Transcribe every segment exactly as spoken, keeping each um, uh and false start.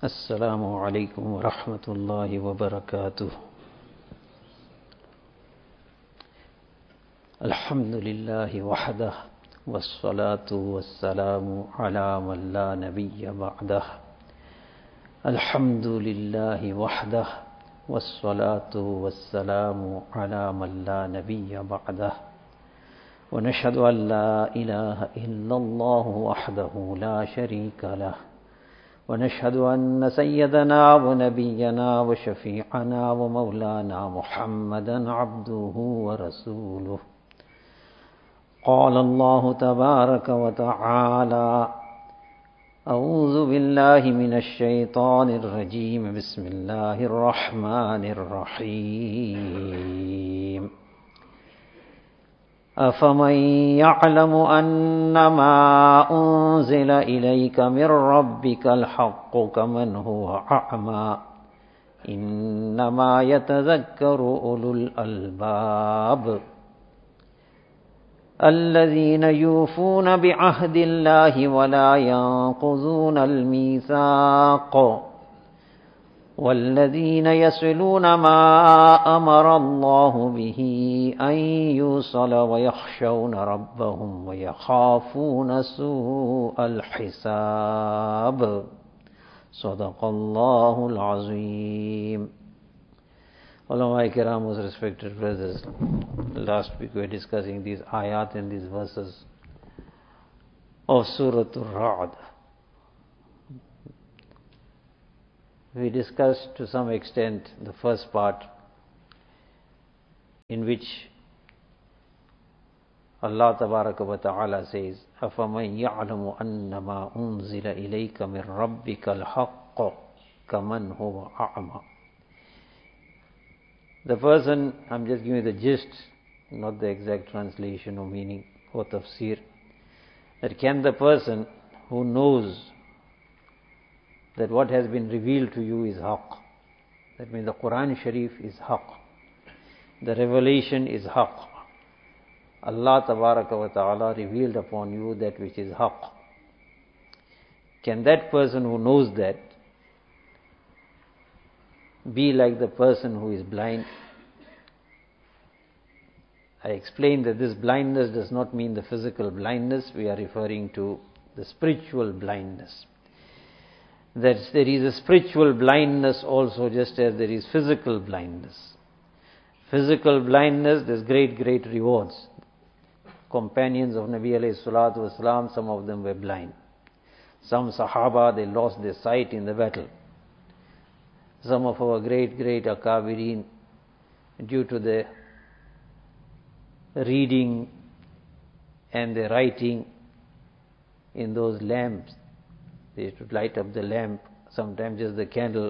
السلام عليكم ورحمة الله وبركاته. الحمد لله وحده والصلاة والسلام على من لا نبي بعده. الحمد لله وحده والصلاة والسلام على من لا نبي بعده. ونشهد أن لا إله إلا الله وحده لا شريك له. ونشهد أن سيدنا ونبينا وشفيعنا ومولانا محمدا عبده ورسوله. قال الله تبارك وتعالى: أعوذ بالله من الشيطان الرجيم. بسم الله الرحمن الرحيم. أفمن يعلم أنما أنزل إليك من ربك الحق كمن هو أعمى إنما يتذكر أولو الألباب الذين يوفون بعهد الله ولا ينقضون الميثاق والذين يصلون ما أمر الله به أن يوصل ويخشون ربهم ويخافون سوء الحساب. صدق الله العظيم. Ulama Kiram, most respected brothers, last week we were discussing these ayat and these verses of Surah Ar-Ra'd. We discussed to some extent the first part, in which Allah Tabaraka wa Ta'ala says, أَفَمَنْ يَعْلَمُ أَنَّمَا أُنزِلَ إِلَيْكَ مِنْ رَبِّكَ الْحَقُّ كَمَنْ هُوَ أَعْمَى. The person, I'm just giving you the gist, not the exact translation or meaning or tafsir, that can the person who knows that what has been revealed to you is haqq, that means the Quran Sharif is haqq, the revelation is haqq, Allah Tabaraka wa Ta'ala revealed upon you that which is haqq. Can that person who knows that be like the person who is blind? I explained that this blindness does not mean the physical blindness, we are referring to the spiritual blindness. That there is a spiritual blindness also, just as there is physical blindness. Physical blindness, there's great, great rewards. Companions of Nabi alayhi salatu wasalam, some of them were blind. Some Sahaba, they lost their sight in the battle. Some of our great, great Akabirin, due to their reading and their writing in those lamps, they used to light up the lamp, sometimes just the candle,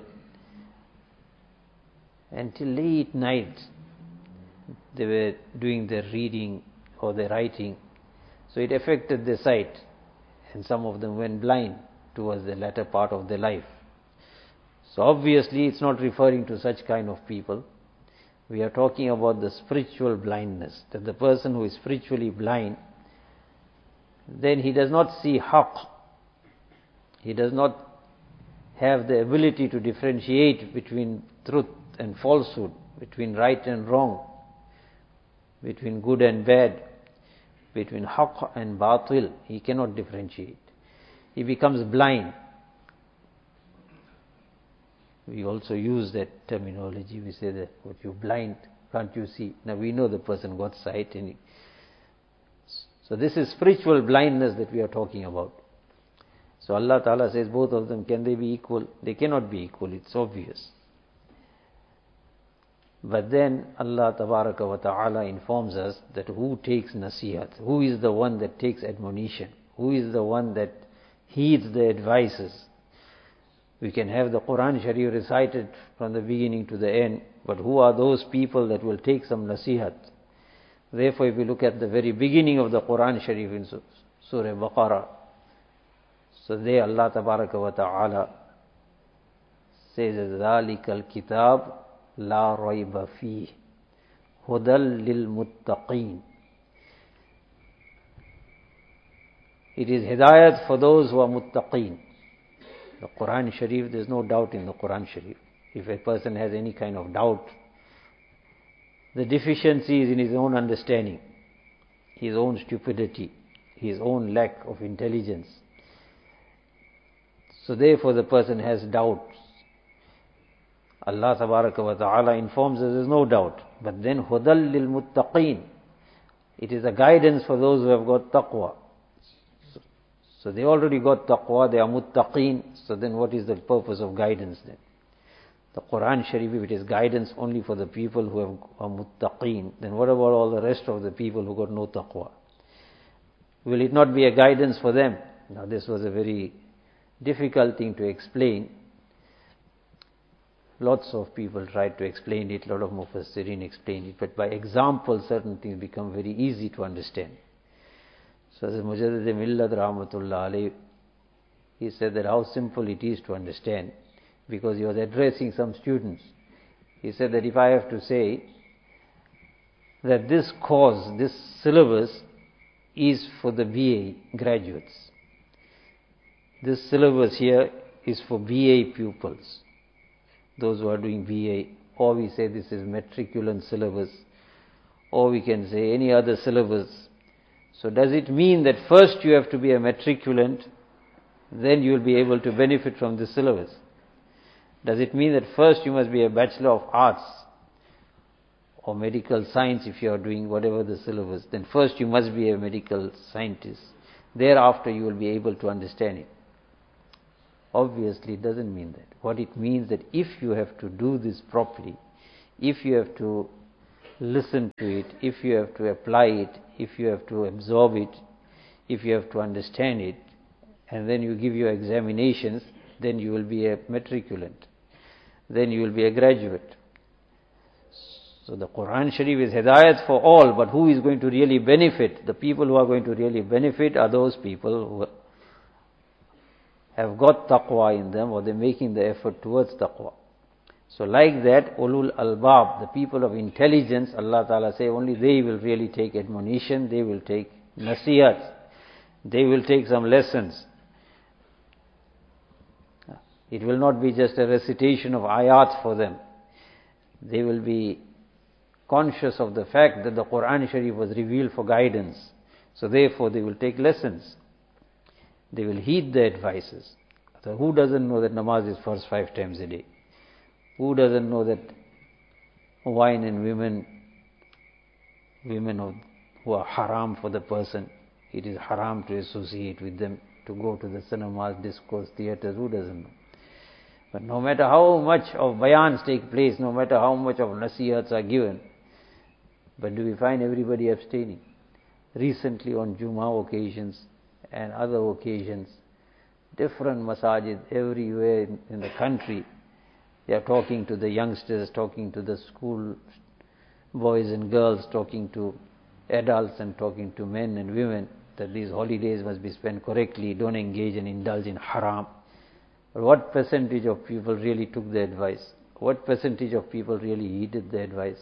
until late night they were doing their reading or their writing. So it affected their sight, and some of them went blind towards the latter part of their life. So obviously it's not referring to such kind of people. We are talking about the spiritual blindness, that the person who is spiritually blind, then he does not see haqq. He does not have the ability to differentiate between truth and falsehood, between right and wrong, between good and bad, between haqq and batil. He cannot differentiate. He becomes blind. We also use that terminology. We say that, what, you blind, can't you see? Now we know the person got sight. And he, so this is spiritual blindness that we are talking about. So Allah Ta'ala says both of them, can they be equal? They cannot be equal, it's obvious. But then Allah Tabaraka wa Ta'ala informs us that who takes nasihat, who is the one that takes admonition, who is the one that heeds the advices. We can have the Quran Sharif recited from the beginning to the end, but who are those people that will take some nasihat? Therefore, if we look at the very beginning of the Quran Sharif in Surah Baqarah, so there Allah Tabaraka wa Ta'ala says, ذَلِكَ الْكِتَابُ لَا رَيْبَ فِيهِ هُدًى لِلْمُتَّقِينَ. It is hidayat for those who are muttaqeen. The Quran Sharif, there's no doubt in the Quran Sharif. If a person has any kind of doubt, the deficiency is in his own understanding, his own stupidity, his own lack of intelligence. So therefore the person has doubts. Allah Tabaraka wa Ta'ala informs us there's no doubt. But then hudal lil muttaqeen. It is a guidance for those who have got taqwa. So, so they already got taqwa, they are muttaqeen. So then what is the purpose of guidance then? The Quran Sharif, if it is guidance only for the people who have, are muttaqeen, then what about all the rest of the people who got no taqwa? Will it not be a guidance for them? Now this was a very difficult thing to explain. Lots of people tried to explain it, a lot of Mufassirin explained it, but by example certain things become very easy to understand. So as Mujaddid Millat Rahmatullah Alayhi, he said that how simple it is to understand, because he was addressing some students. He said that if I have to say that this course, this syllabus is for the B A graduates. This syllabus here is for B A pupils, those who are doing B A, or we say this is matriculant syllabus, or we can say any other syllabus. So does it mean that first you have to be a matriculant, then you will be able to benefit from this syllabus? Does it mean that first you must be a Bachelor of Arts or medical science if you are doing whatever the syllabus? Then first you must be a medical scientist. Thereafter you will be able to understand it. Obviously it doesn't mean that. What it means that if you have to do this properly, if you have to listen to it, if you have to apply it, if you have to absorb it, if you have to understand it, and then you give your examinations, then you will be a matriculant. Then you will be a graduate. So the Quran Sharif is hidayat for all, but who is going to really benefit? The people who are going to really benefit are those people who have got taqwa in them, or they're making the effort towards taqwa. So like that, ulul albab, the people of intelligence, Allah Ta'ala say only they will really take admonition, they will take nasiyat, they will take some lessons. It will not be just a recitation of ayat for them. They will be conscious of the fact that the Quran Sharif was revealed for guidance. So therefore they will take lessons. They will heed the advices. So who doesn't know that namaz is first five times a day? Who doesn't know that wine and women, women of, who are haram for the person, it is haram to associate with them, to go to the cinemas, discos, theatres, who doesn't know? But no matter how much of bayans take place, no matter how much of nasihats are given, but do we find everybody abstaining? Recently on Jummah occasions and other occasions, different masajid everywhere in, in the country, they are talking to the youngsters, talking to the school boys and girls, talking to adults and talking to men and women, that these holidays must be spent correctly, don't engage and indulge in haram. But what percentage of people really took the advice? What percentage of people really heeded the advice?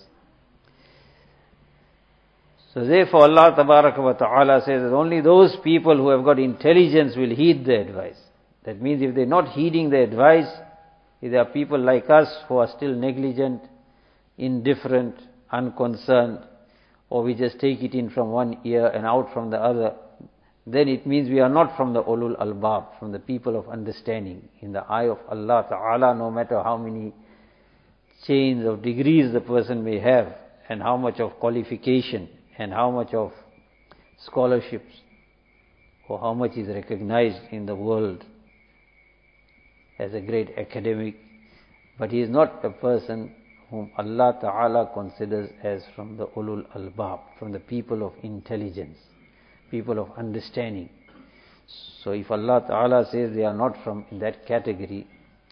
So therefore Allah Tabaraka wa Ta'ala says that only those people who have got intelligence will heed the advice. That means if they are not heeding the advice, if there are people like us who are still negligent, indifferent, unconcerned, or we just take it in from one ear and out from the other, then it means we are not from the ulul albab, from the people of understanding. In the eye of Allah Ta'ala, no matter how many chains of degrees the person may have, and how much of qualification, and how much of scholarships, or how much is recognized in the world as a great academic, but he is not a person whom Allah Ta'ala considers as from the ulul albab, from the people of intelligence, people of understanding. So if Allah Ta'ala says they are not from in that category,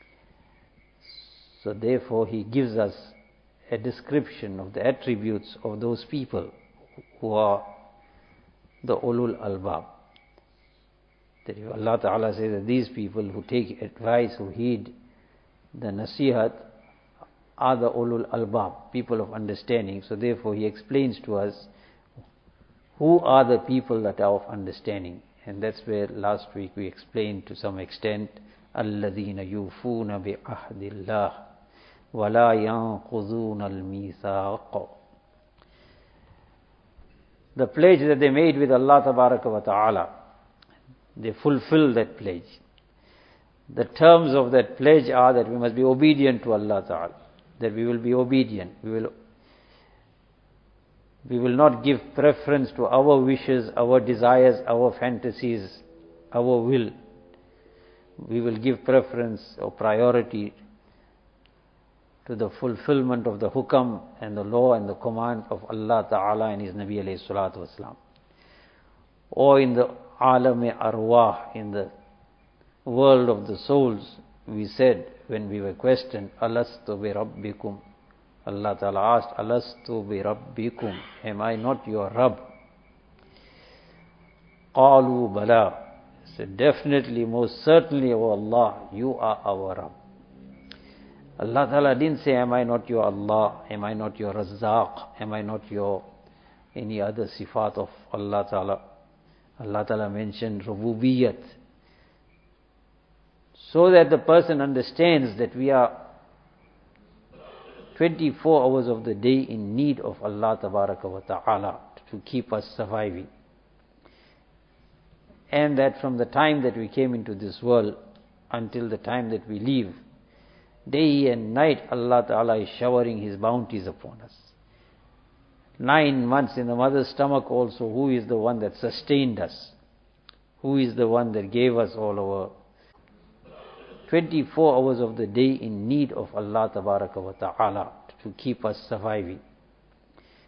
so therefore He gives us a description of the attributes of those people who are the ulul albab. That if Allah Ta'ala says that these people who take advice, who heed the nasihat, are the ulul albab, people of understanding. So therefore He explains to us who are the people that are of understanding. And that's where last week we explained to some extent الَّذِينَ يُوفُونَ بِعَهْدِ اللَّهِ وَلَا يَنقُضُونَ الْمِيثَاقَ. The pledge that they made with Allah Tabaraka wa Ta'ala, they fulfill that pledge. The terms of that pledge are that we must be obedient to Allah Ta'ala, that we will be obedient. We will, we will not give preference to our wishes, our desires, our fantasies, our will. We will give preference or priority to the fulfillment of the hukam and the law and the command of Allah Ta'ala and His Nabi alayhi salatu wasalam. Or in the alam-e arwah, in the world of the souls, we said when we were questioned, Alastu bi Rabbikum. Allah Ta'ala asked, Alastu bi Rabbikum. Am I not your Rabb? Qalu bala. Said, definitely, most certainly, O Allah, you are our Rabb. Allah Ta'ala didn't say, am I not your Allah? Am I not your Razzaq? Am I not your any other sifat of Allah Ta'ala? Allah Ta'ala mentioned Rububiyyat. So that the person understands that we are twenty-four hours of the day in need of Allah Tabaraka wa Ta'ala to keep us surviving. And that from the time that we came into this world until the time that we leave, day and night Allah Ta'ala is showering His bounties upon us. Nine months in the mother's stomach also, who is the one that sustained us? Who is the one that gave us all our twenty-four hours of the day in need of Allah Tabaraka wa Ta'ala to keep us surviving?